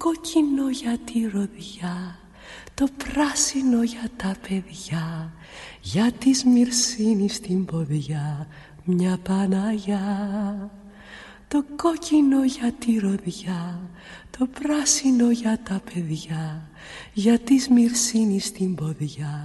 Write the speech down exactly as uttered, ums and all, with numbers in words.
κόκκινο για τη ροδιά, το πράσινο για τα παιδιά, για τη Σμυρσίνη στην ποδιά μια Παναγιά. Το κόκκινο για τη ροδιά, το πράσινο για τα παιδιά, για τη Σμυρσίνη στην ποδιά